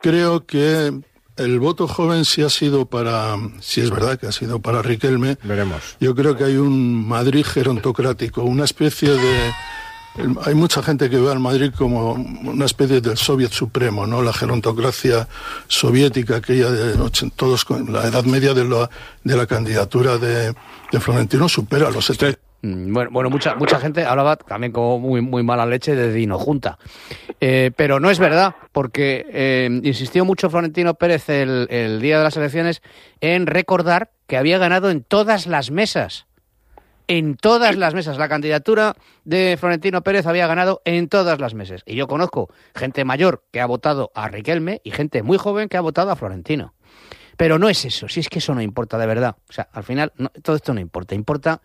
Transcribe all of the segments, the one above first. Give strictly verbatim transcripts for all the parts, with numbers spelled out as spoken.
creo que el voto joven sí ha sido para, sí es verdad que ha sido para Riquelme. Veremos. Yo creo que hay un Madrid gerontocrático, una especie de... Hay mucha gente que ve al Madrid como una especie del Soviet supremo, ¿no? La gerontocracia soviética, aquella de todos con la edad media de la, de la candidatura de, de Florentino supera los setenta. Bueno, bueno, mucha mucha gente hablaba también como muy muy mala leche de Dino Junta, eh, pero no es verdad, porque eh, insistió mucho Florentino Pérez el, el día de las elecciones en recordar que había ganado en todas las mesas, en todas las mesas. La candidatura de Florentino Pérez había ganado en todas las mesas. Y yo conozco gente mayor que ha votado a Riquelme y gente muy joven que ha votado a Florentino. Pero no es eso, si es que eso no importa de verdad. O sea, al final no, todo esto no importa, importa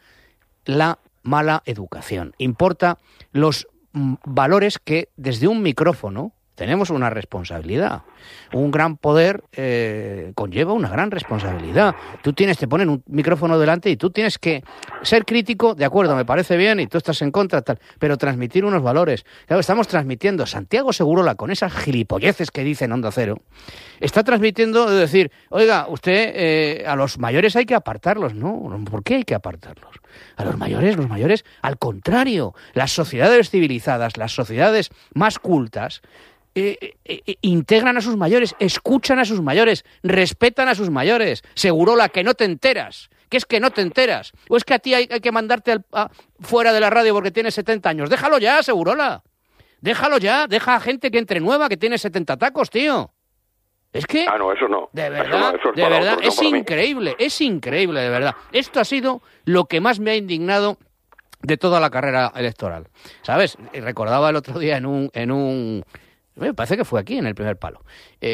la mala educación, importa los mm, valores que desde un micrófono tenemos una responsabilidad. Un gran poder eh, conlleva una gran responsabilidad. Tú tienes, te ponen un micrófono delante y tú tienes que ser crítico, de acuerdo, me parece bien, y tú estás en contra, tal, pero transmitir unos valores. Claro, estamos transmitiendo, Santiago Segurola, con esas gilipolleces que dice en Onda Cero, está transmitiendo de decir, oiga, usted, eh, a los mayores hay que apartarlos. No, ¿por qué hay que apartarlos? A los mayores, los mayores, al contrario, las sociedades civilizadas, las sociedades más cultas, Eh, eh, integran a sus mayores, escuchan a sus mayores, respetan a sus mayores. Segurola, que no te enteras, que es que no te enteras, o es que a ti hay, hay que mandarte al, a, fuera de la radio porque tienes setenta años. Déjalo ya, Segurola, déjalo ya, deja a gente que entre nueva que tiene setenta tacos, tío. Es que... Ah, no, eso no. De verdad, eso no, eso es de verdad, otros, es no increíble, es increíble, de verdad. Esto ha sido lo que más me ha indignado de toda la carrera electoral. ¿Sabes? Recordaba el otro día en un... En un Me parece que fue aquí, en el primer palo.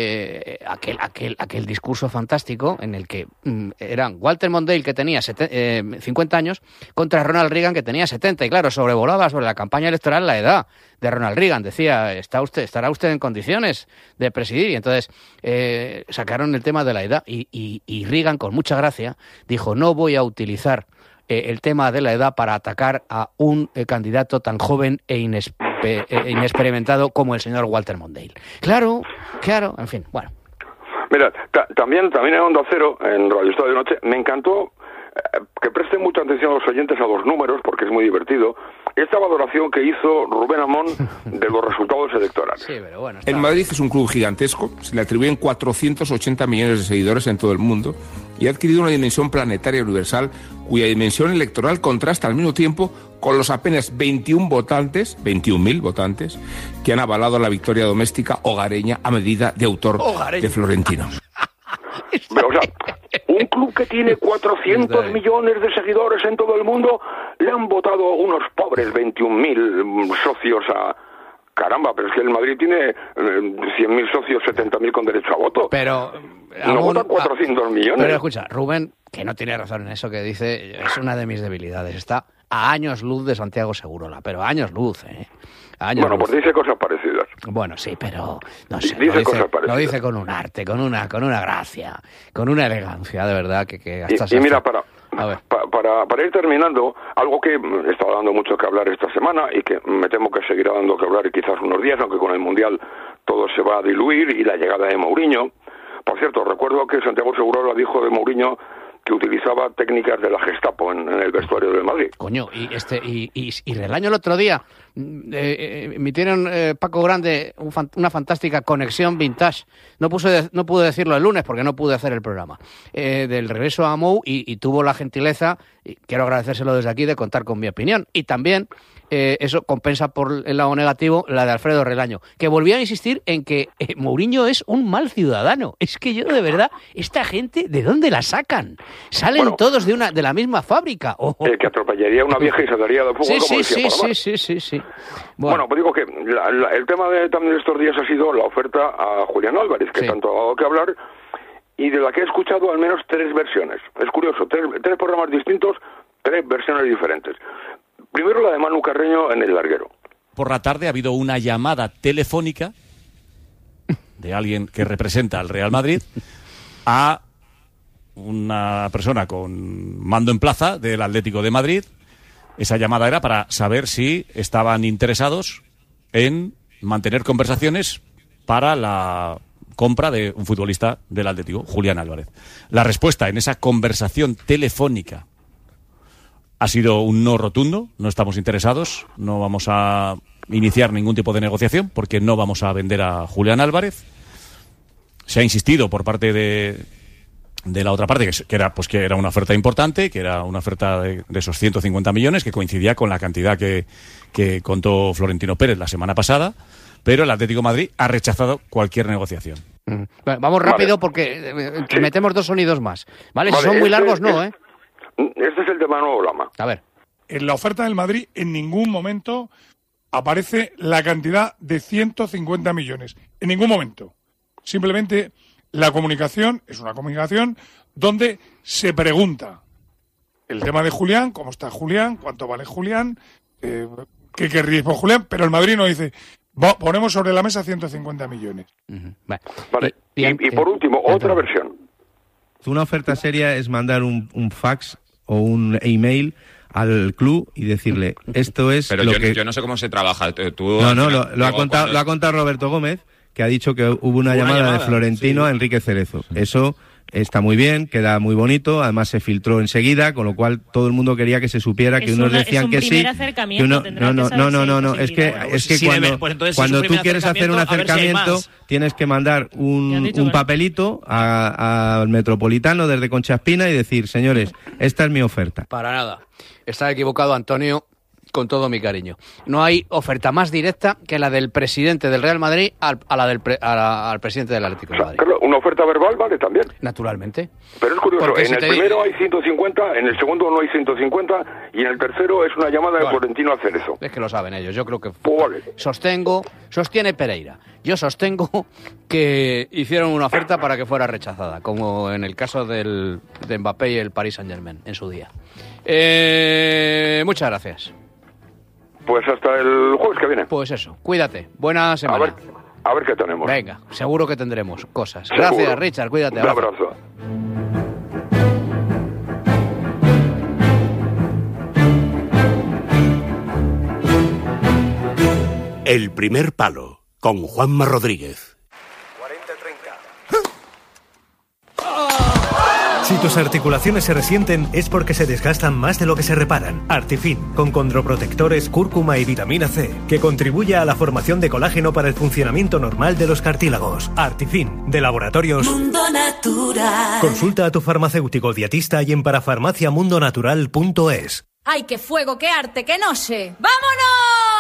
Eh, aquel, aquel, aquel discurso fantástico en el que mm, eran Walter Mondale, que tenía seten- eh, cincuenta años, contra Ronald Reagan, que tenía setenta. Y claro, sobrevolaba sobre la campaña electoral la edad de Ronald Reagan. Decía, ¿está usted, ¿estará usted en condiciones de presidir? Y entonces eh, sacaron el tema de la edad. Y, y, y Reagan, con mucha gracia, dijo, no voy a utilizar eh, el tema de la edad para atacar a un eh, candidato tan joven e inexperto. inexperimentado como el señor Walter Mondale. Claro, claro, en fin, bueno. Mira, ta- también también en Onda Cero, en Radio Estado de Noche, me encantó eh, que presten mucha atención a los oyentes a los números, porque es muy divertido, esta valoración que hizo Rubén Amón de los resultados electorales. Sí, pero bueno, está... El Madrid es un club gigantesco, se le atribuyen cuatrocientos ochenta millones de seguidores en todo el mundo y ha adquirido una dimensión planetaria universal cuya dimensión electoral contrasta al mismo tiempo con los apenas veintiún votantes, veintiún mil votantes, que han avalado la victoria doméstica hogareña a medida de autor Hogareña. de Florentino. Pero, o sea, un club que tiene cuatrocientos millones de seguidores en todo el mundo, le han votado unos pobres veintiún mil socios a... Caramba, pero es que el Madrid tiene eh, cien mil socios, setenta mil con derecho a voto. Pero... No aún, votan cuatrocientos millones. Pero escucha, Rubén, que no tiene razón en eso que dice, es una de mis debilidades. Está a años luz de Santiago Segurola, pero a años luz, ¿eh? A años bueno, luz. pues dice cosas parecidas. Bueno, sí, pero no sé, Dice lo, dice, cosas parecidas. lo dice con un arte, con una con una gracia, con una elegancia, de verdad, que, que hasta... Y, y mira, para, A ver. pa, para, para ir terminando, algo que está dando mucho que hablar esta semana y que me temo que seguirá dando que hablar y quizás unos días, aunque con el Mundial todo se va a diluir, y la llegada de Mourinho. Por cierto, recuerdo que Santiago Segurola dijo de Mourinho que utilizaba técnicas de la Gestapo en, en el vestuario del Madrid. Coño, y este y, y, y Relaño el otro día eh, eh, emitieron eh, Paco Grande un fan, una fantástica conexión vintage. No puse no pude decirlo el lunes porque no pude hacer el programa eh, del regreso a Mou y, y tuvo la gentileza, y quiero agradecérselo desde aquí, de contar con mi opinión. Y también eh, eso compensa por el lado negativo la de Alfredo Relaño, que volvía a insistir en que eh, Mourinho es un mal ciudadano. Es que yo, de verdad, esta gente, ¿de dónde la sacan? Salen Bueno, todos de una de la misma fábrica. Oh. El que atropellaría a una vieja y se daría de fuego, Sí, como sí, decía sí, Palomar. sí, sí, sí, sí. Bueno, Bueno, pues digo que la, la, el tema de, también de estos días ha sido la oferta a Julián Álvarez, que Sí. tanto ha dado que hablar, y de la que he escuchado al menos tres versiones. Es curioso, tres, tres programas distintos, tres versiones diferentes. Primero la de Manu Carreño en El Larguero. Por la tarde ha habido una llamada telefónica de alguien que representa al Real Madrid a una persona con mando en plaza del Atlético de Madrid. Esa llamada era para saber si estaban interesados en mantener conversaciones para la compra de un futbolista del Atlético, Julián Álvarez. La respuesta en esa conversación telefónica ha sido un no rotundo, no estamos interesados, no vamos a iniciar ningún tipo de negociación porque no vamos a vender a Julián Álvarez. Se ha insistido por parte de, de la otra parte que, que era pues que era una oferta importante, que era una oferta de, de esos ciento cincuenta millones, que coincidía con la cantidad que, que contó Florentino Pérez la semana pasada, pero el Atlético de Madrid ha rechazado cualquier negociación. Mm. Bueno, vamos rápido, vale, porque eh, sí. metemos dos sonidos más. Vale, vale, si son muy largos, este, no, ¿eh? Este es el tema nuevo, Lama. A ver. En la oferta del Madrid en ningún momento aparece la cantidad de ciento cincuenta millones. En ningún momento. Simplemente la comunicación es una comunicación donde se pregunta el tema de Julián, cómo está Julián, cuánto vale Julián, eh, qué querríais por Julián, pero el Madrid nos dice, ponemos sobre la mesa ciento cincuenta millones. Uh-huh. Vale. Vale. Y, y, y por último, otra versión. Una oferta seria es mandar un, un fax o un email al club y decirle, esto es pero lo yo, que... yo no sé cómo se trabaja. Tú, no, no, lo, lo, ha contado, cuando... lo ha contado Roberto Gómez, que ha dicho que hubo una, una llamada, llamada de Florentino sí. a Enrique Cerezo. Sí. Eso está muy bien, queda muy bonito, además se filtró enseguida, con lo cual todo el mundo quería que se supiera, que es unos una, decían un que sí. Que uno, no, no, no, no, no, no, es que, bueno, es que sí, cuando, pues cuando tú quieres hacer un acercamiento, si tienes que mandar un, un papelito al Metropolitano desde Concha Espina y decir, señores, esta es mi oferta. Para nada. Está equivocado, Antonio, con todo mi cariño. No hay oferta más directa que la del presidente del Real Madrid al, a la del pre, a la, al presidente del Atlético de Madrid. Claro, una oferta verbal vale también. Naturalmente. Pero es curioso, porque en si el te... primero hay ciento cincuenta, en el segundo no hay ciento cincuenta y en el tercero es una llamada bueno, de Florentino a hacer eso. Es que lo saben ellos, yo creo que... Pues vale. Sostengo, sostiene Pereira, yo sostengo que hicieron una oferta para que fuera rechazada, como en el caso del, de Mbappé y el Paris Saint-Germain en su día. Eh, muchas gracias. Pues hasta el jueves que viene. Pues eso, cuídate. Buena semana. A ver, a ver qué tenemos. Venga, seguro que tendremos cosas. Seguro. Gracias, Richard, cuídate. Un abrazo. El primer palo, con Juanma Rodríguez. Si tus articulaciones se resienten es porque se desgastan más de lo que se reparan. Artifin, con condroprotectores, cúrcuma y vitamina C, que contribuye a la formación de colágeno para el funcionamiento normal de los cartílagos. Artifin, de Laboratorios Mundo Natural. Consulta a tu farmacéutico dietista y en parafarmaciamundonatural punto es. ¡Ay, qué fuego, qué arte, qué noche! ¡Vámonos!